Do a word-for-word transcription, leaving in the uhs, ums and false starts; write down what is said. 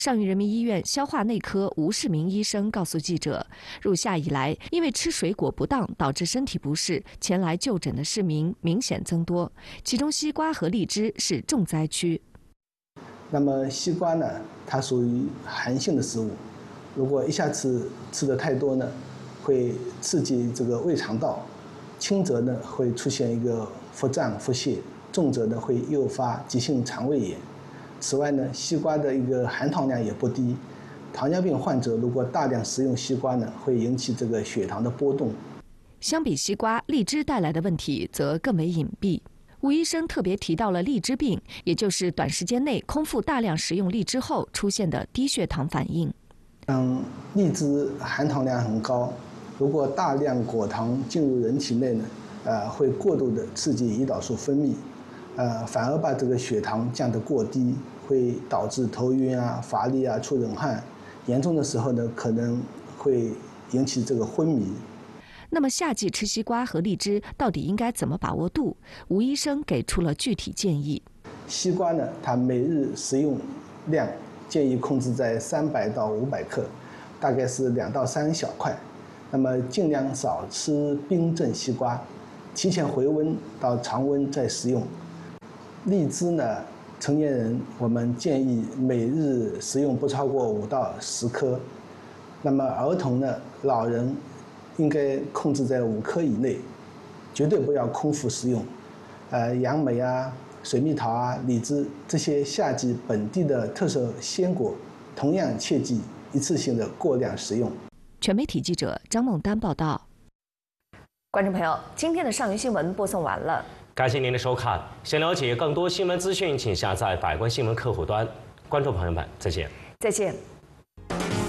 上虞人民医院消化内科吴世明医生告诉记者，入夏以来，因为吃水果不当导致身体不适，前来就诊的市民明显增多，其中西瓜和荔枝是重灾区。 那么西瓜呢，它属于寒性的食物，如果一下子吃的太多呢，会刺激这个胃肠道，轻则呢会出现一个腹胀腹泻，重则呢会诱发急性肠胃炎。此外呢，西瓜的一个含糖量也不低，糖尿病患者如果大量食用西瓜呢，会引起这个血糖的波动。 相比西瓜，荔枝带来的问题则更为隐蔽。吴医生特别提到了荔枝病，也就是短时间内空腹大量食用荔枝后出现的低血糖反应。 嗯，荔枝含糖量很高，如果大量果糖进入人体内呢，呃，会过度的刺激胰岛素分泌，呃，反而把这个血糖降得过低，会导致头晕啊、乏力啊、出冷汗，严重的时候呢，可能会引起这个昏迷。 那么夏季吃西瓜和荔枝到底应该怎么把握度？吴医生给出了具体建议。 西瓜呢，它每日食用量建议控制在三百到五百克，大概是两到三小块。那么尽量少吃冰镇西瓜，提前回温到常温再食用。荔枝呢，成年人我们建议每日食用不超过五到十颗。那么儿童呢，老人应该控制在五颗以内，绝对不要空腹食用。呃，杨梅啊、水蜜桃啊、荔枝这些夏季本地的特色鲜果，同样切忌一次性的过量食用。 全媒体记者张梦丹报道。 观众朋友，今天的上虞新闻播送完了， 感谢您的收看。想了解更多新闻资讯，请下载百官新闻客户端。观众朋友们，再见。 再见。